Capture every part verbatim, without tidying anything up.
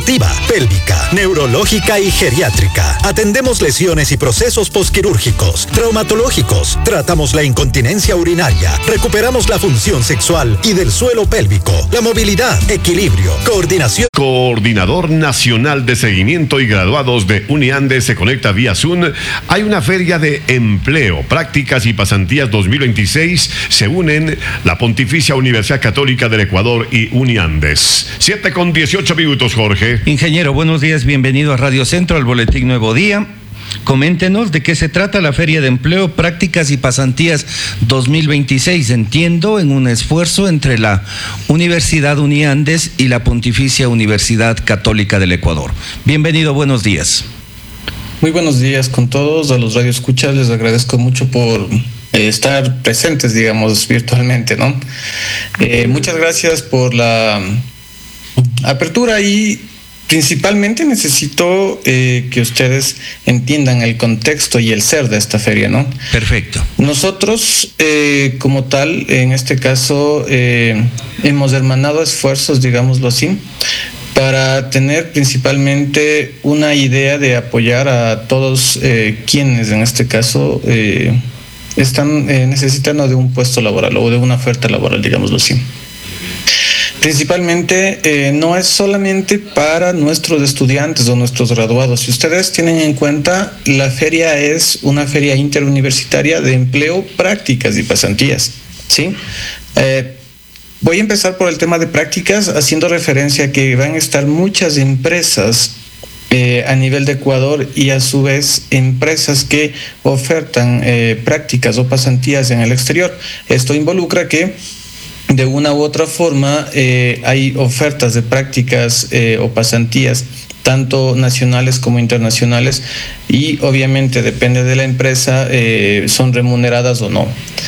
Pélvica, neurológica y geriátrica. Atendemos lesiones y procesos posquirúrgicos, traumatológicos. Tratamos la incontinencia urinaria. Recuperamos la función sexual y del suelo pélvico, la movilidad, equilibrio, coordinación. Coordinador Nacional de Seguimiento y Graduados de Uniandes se conecta vía Zoom. Hay una feria de empleo, prácticas y pasantías dos mil veintiséis. Se unen la Pontificia Universidad Católica del Ecuador y Uniandes. siete con dieciocho minutos, Jorge. Ingeniero, buenos días, bienvenido a Radio Centro, al Boletín Nuevo Día. Coméntenos de qué se trata la Feria de Empleo, Prácticas y Pasantías dos mil veintiséis. Entiendo, en un esfuerzo entre la Universidad Uniandes y la Pontificia Universidad Católica del Ecuador. Bienvenido, buenos días. Muy buenos días con todos, a los radioescuchas les agradezco mucho por eh, estar presentes, digamos, virtualmente, ¿no? Eh, muchas gracias por la apertura y principalmente necesito eh, que ustedes entiendan el contexto y el ser de esta feria, ¿no? Perfecto. Nosotros, eh, como tal, en este caso, eh, hemos hermanado esfuerzos, digámoslo así, para tener principalmente una idea de apoyar a todos eh, quienes, en este caso, eh, están eh, necesitando de un puesto laboral o de una oferta laboral, digámoslo así. Principalmente eh, no es solamente para nuestros estudiantes o nuestros graduados. Si ustedes tienen en cuenta, la feria es una feria interuniversitaria de empleo, prácticas y pasantías, ¿sí? Eh, voy a empezar por el tema de prácticas, haciendo referencia a que van a estar muchas empresas eh, a nivel de Ecuador y a su vez empresas que ofertan eh, prácticas o pasantías en el exterior. Esto involucra que de una u otra forma eh, hay ofertas de prácticas eh, o pasantías tanto nacionales como internacionales y obviamente depende de la empresa eh, son remuneradas o no.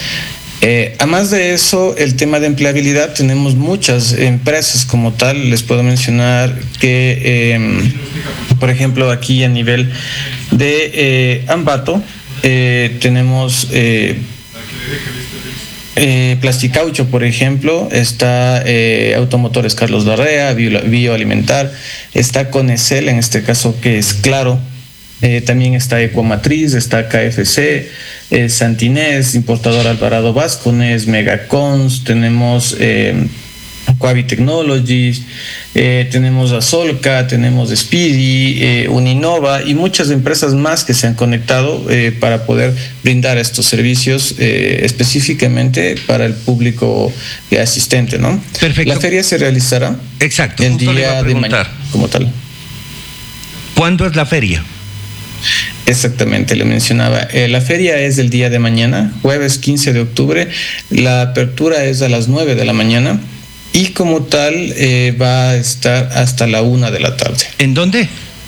Eh, además de eso, el tema de empleabilidad, tenemos muchas empresas como tal, les puedo mencionar que eh, por ejemplo aquí a nivel de eh, Ambato eh, tenemos eh, Eh, Plasticaucho, por ejemplo, está eh, Automotores Carlos Larrea, Bio, Bioalimentar, está Conecel, en este caso que es Claro, eh, también está Ecomatriz, está K F C, eh, Santinés, Importador Alvarado Vascones, Megacons, tenemos eh, Quavi Technologies, eh, tenemos a Solca, tenemos Speedy, eh, Uninova y muchas empresas más que se han conectado eh, para poder brindar estos servicios eh, específicamente para el público eh, asistente, ¿no? Perfecto. La feria se realizará Exacto, el día de mañana como tal. ¿Cuándo es la feria? Exactamente, le mencionaba. Eh, la feria es el día de mañana, jueves quince de octubre. La apertura es a las nueve de la mañana. Y como tal eh, va a estar hasta la una de la tarde. ¿En dónde?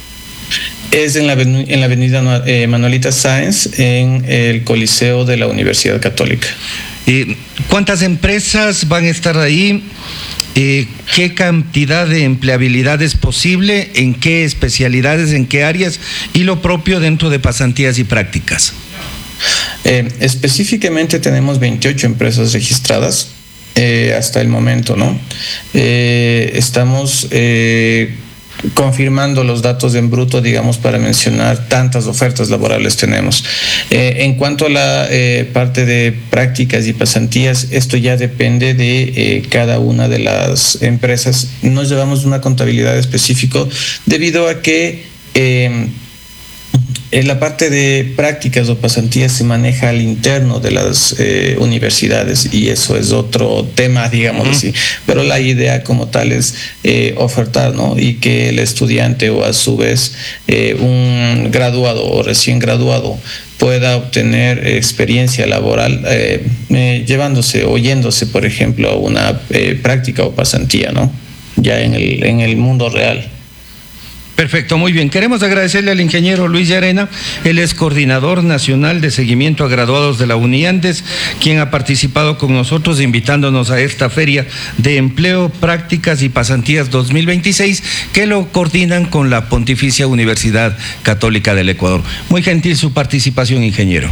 Es en la, en la avenida eh, Manuelita Sáenz, en el Coliseo de la Universidad Católica. Eh, ¿Cuántas empresas van a estar ahí? Eh, ¿Qué cantidad de empleabilidad es posible? ¿En qué especialidades? ¿En qué áreas? Y lo propio dentro de pasantías y prácticas. Eh, específicamente tenemos veintiocho empresas registradas. Eh, hasta el momento, ¿no? Eh, estamos eh, confirmando los datos en bruto, digamos, para mencionar tantas ofertas laborales tenemos. Eh, en cuanto a la eh, parte de prácticas y pasantías, esto ya depende de eh, cada una de las empresas. Nos llevamos una contabilidad específica debido a que eh, en la parte de prácticas o pasantías se maneja al interno de las eh, universidades y eso es otro tema, digamos uh-huh. así. Pero la idea como tal es eh, ofertar, ¿no? Y que el estudiante o a su vez eh, un graduado o recién graduado pueda obtener experiencia laboral eh, eh, llevándose o yéndose, por ejemplo, a una eh, práctica o pasantía, ¿no? Ya en el, en el mundo real. Perfecto, muy bien. Queremos agradecerle al ingeniero Luis Llarena, él es coordinador nacional de seguimiento a graduados de la Uniandes, quien ha participado con nosotros invitándonos a esta feria de empleo, prácticas y pasantías dos mil veintiséis, que lo coordinan con la Pontificia Universidad Católica del Ecuador. Muy gentil su participación, ingeniero.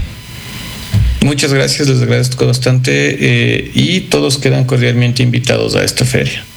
Muchas gracias, les agradezco bastante eh, y todos quedan cordialmente invitados a esta feria.